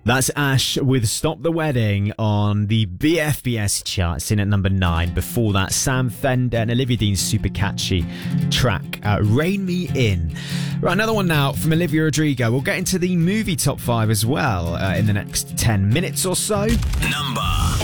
That's Ash with Stop the Wedding on the BFBS charts, in at number 9. Before that, Sam Fender and Olivia Dean's super catchy track, Rein Me In. Right, another one now from Olivia Rodrigo. We'll get into the movie top 5 as well in the next 10 minutes or so. Number